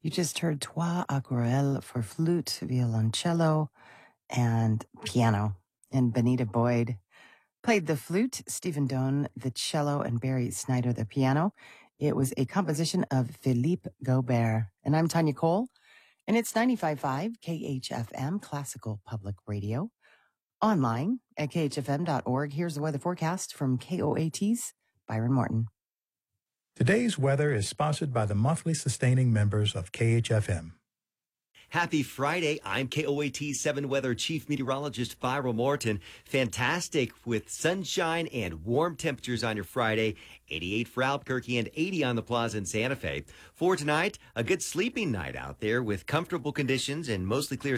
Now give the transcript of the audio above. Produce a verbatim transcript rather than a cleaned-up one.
You just heard Trois Aquarelles for flute, violoncello, and piano. And Benita Boyd played the flute, Stephen Doan the cello, and Barry Snyder the piano. It was a composition of Philippe Gaubert. And I'm Tanya Cole, and it's ninety-five point five K H F M, Classical Public Radio. Online at K H F M dot org. Here's the weather forecast from K O A T's Byron Morton. Today's weather is sponsored by the monthly sustaining members of K H F M. Happy Friday. I'm K O A T seven Weather Chief Meteorologist Byron Morton. Fantastic with sunshine and warm temperatures on your Friday. eighty-eight for Albuquerque and eighty on the Plaza in Santa Fe. For tonight, a good sleeping night out there with comfortable conditions and mostly clear